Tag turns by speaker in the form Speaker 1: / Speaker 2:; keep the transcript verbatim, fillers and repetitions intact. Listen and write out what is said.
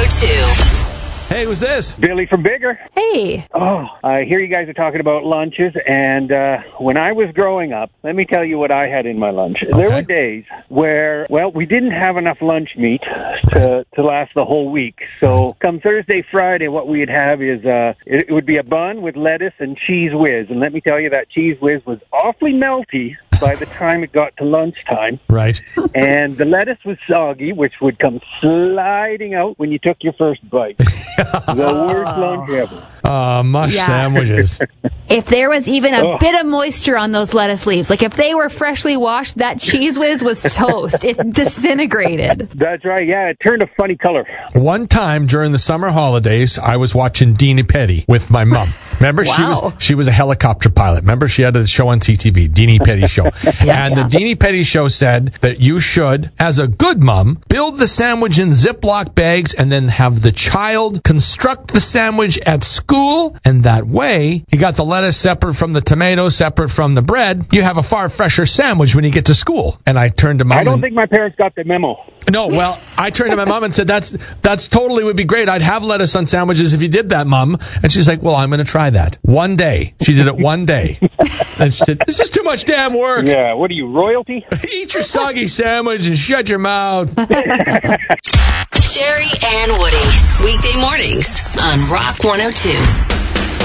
Speaker 1: two.
Speaker 2: Hey, who's this?
Speaker 3: Billy from Bigger.
Speaker 4: Hey.
Speaker 3: Oh, I hear you guys are talking about lunches, and uh, when I was growing up, let me tell you what I had in my lunch.
Speaker 2: Okay.
Speaker 3: There were days where, well, we didn't have enough lunch meat to, to last the whole week. So come Thursday, Friday, what we'd have is uh, it, it would be a bun with lettuce and cheese whiz. And let me tell you, that cheese whiz was awfully melty by the time it got to lunchtime.
Speaker 2: Right.
Speaker 3: And the lettuce was soggy, which would come sliding out when you took your first bite. The worst lunch ever.
Speaker 2: Uh, mush
Speaker 4: Yeah.
Speaker 2: sandwiches.
Speaker 4: If there was even a
Speaker 3: Oh.
Speaker 4: bit of moisture on those lettuce leaves, like if they were freshly washed, that cheese whiz was toast. It disintegrated.
Speaker 3: That's right, yeah, it turned a funny color.
Speaker 2: One time during the summer holidays, I was watching Deanie Petty with my mom. Remember, she
Speaker 4: Wow.
Speaker 2: was she was a helicopter pilot. Remember, she had a show on C T V, Deanie Petty Show.
Speaker 4: Yeah,
Speaker 2: and
Speaker 4: yeah.
Speaker 2: the Deanie Petty Show said that you should, as a good mom, build the sandwich in Ziploc bags and then have the child construct the sandwich at school. And that way, you got the lettuce separate from the tomato, separate from the bread. You have a far fresher sandwich when you get to school. And I turned to mom
Speaker 3: I don't
Speaker 2: and,
Speaker 3: think my parents got the memo.
Speaker 2: No, well, I turned to my mom and said, that's that's totally would be great. I'd have lettuce on sandwiches if you did that, Mom. And she's like, well, I'm going to try that. One day. She did it one day. And she said, this is too much damn work.
Speaker 3: Yeah, what are you, royalty?
Speaker 2: Eat your soggy sandwich and shut your mouth.
Speaker 1: Sherry and Woody. Weekday mornings on Rock one oh two.